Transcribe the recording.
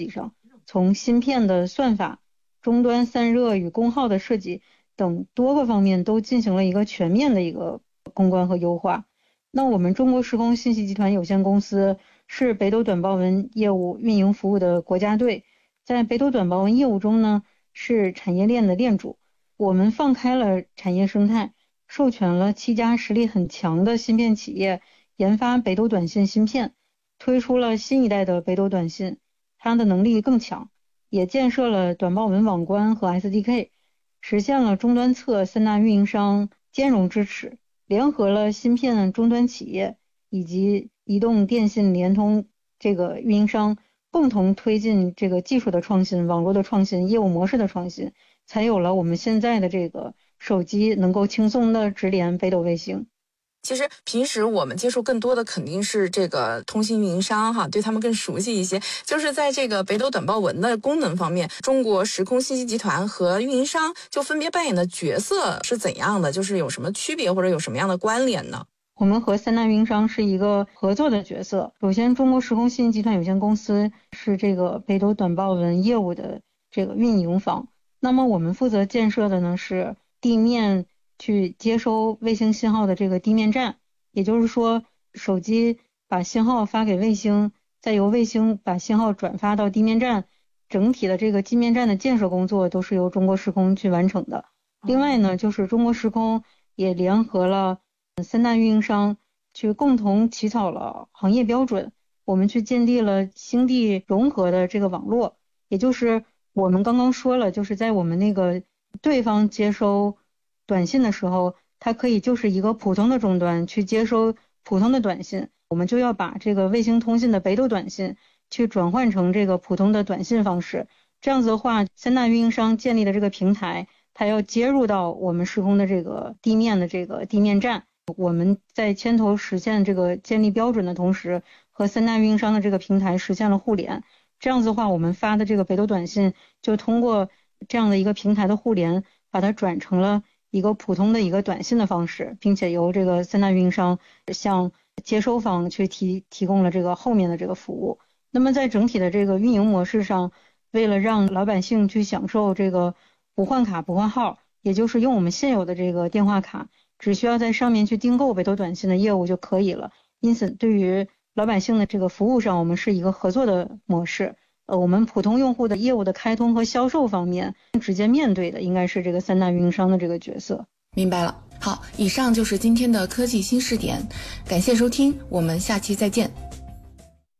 计上，从芯片的算法、终端散热与功耗的设计等多个方面都进行了一个全面的一个攻关和优化。那我们中国时空信息集团有限公司是北斗短报文业务运营服务的国家队，在北斗短报文业务中呢，是产业链的链主。我们放开了产业生态，授权了7家实力很强的芯片企业研发北斗短信芯片，推出了新一代的北斗短信，它的能力更强，也建设了短报文网关和 SDK， 实现了终端侧3大运营商兼容支持，联合了芯片终端企业以及移动、电信、联通这个运营商，共同推进这个技术的创新、网络的创新、业务模式的创新，才有了我们现在的这个手机能够轻松的直连北斗卫星。 其实平时我们接触更多的肯定是这个通信运营商哈，对他们更熟悉一些。就是在这个北斗短报文的功能方面，中国时空信息集团和运营商就分别扮演的角色是怎样的？就是有什么区别或者有什么样的关联呢？ 我们和3大运营商是一个合作的角色。首先，中国时空信息集团有限公司是这个北斗短报文业务的这个运营方。那么我们负责建设的呢是地面去接收卫星信号的这个地面站，也就是说，手机把信号发给卫星，再由卫星把信号转发到地面站，整体的这个地面站的建设工作都是由中国时空去完成的。另外呢，就是中国时空也联合了3大运营商去共同起草了行业标准，我们去建立了星地融合的这个网络，也就是我们刚刚说了，就是在我们那个对方接收短信的时候，它可以就是一个普通的终端去接收普通的短信，我们就要把这个卫星通信的北斗短信去转换成这个普通的短信方式。这样子的话，3大运营商建立的这个平台，它要接入到我们时空的这个地面的这个地面站。我们在牵头实现这个建立标准的同时，和3大运营商的这个平台实现了互联。这样子的话，我们发的这个北斗短信就通过这样的一个平台的互联，把它转成了一个普通的一个短信的方式，并且由这个3大运营商向接收方去提供了这个后面的这个服务。那么在整体的这个运营模式上，为了让老百姓去享受这个不换卡不换号，也就是用我们现有的这个电话卡，只需要在上面去订购北斗短信的业务就可以了。因此对于老百姓的这个服务上，我们是一个合作的模式。我们普通用户的业务的开通和销售方面，直接面对的应该是这个3大运营商的这个角色。 明白了。好，以上就是今天的科技新视点，感谢收听，我们下期再见。